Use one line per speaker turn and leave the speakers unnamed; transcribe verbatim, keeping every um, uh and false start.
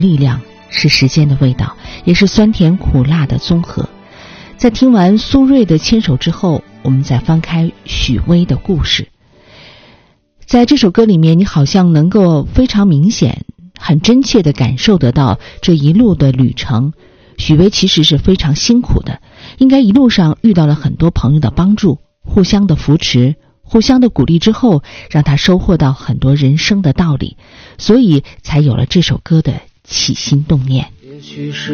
力量，是时间的味道，也是酸甜苦辣的综合。在听完苏芮的牵手之后，我们再翻开许巍的故事。在这首歌里面，你好像能够非常明显很真切地感受得到这一路的旅程，许巍其实是非常辛苦的，应该一路上遇到了很多朋友的帮助，互相的扶持，互相的鼓励之后，让他收获到很多人生的道理，所以才有了这首歌的起心动念。
也许是